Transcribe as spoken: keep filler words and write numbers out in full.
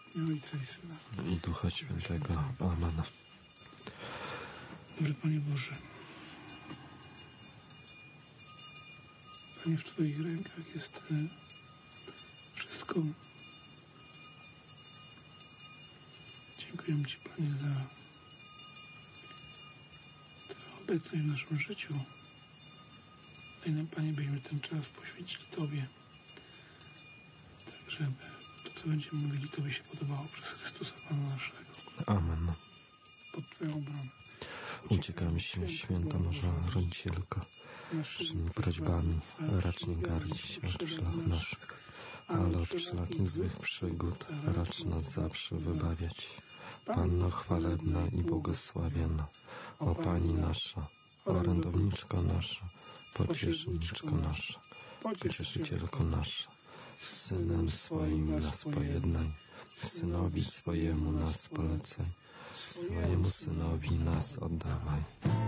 i Ojca i Syna i Ducha Świętego. Amen. Dobry Panie Boże, Panie, w Twoich rękach jest e, wszystko. Dziękuję Ci, Panie, za Twoją obecność w naszym życiu. Daj nam, Panie, byśmy ten czas poświęcili Tobie, tak żeby to, co będziemy mówili, Tobie się podobało przez Chrystusa Pana naszego. Amen. Pod Twoją obronę. Uciekamy się, święta Boża Rodzicielko, wszymi prośbami, racz nie gardzić od szlach naszych, ale od wszelakich złych przygód racz nas zawsze wybawiać. Panno chwalebna i błogosławiona, o Pani nasza, orędowniczko nasza, pocieszniczko nasza, pocieszycielko nasza, z Synem swoim nas pojednaj, Synowi swojemu nas polecaj, swojemu Synowi nas oddawaj.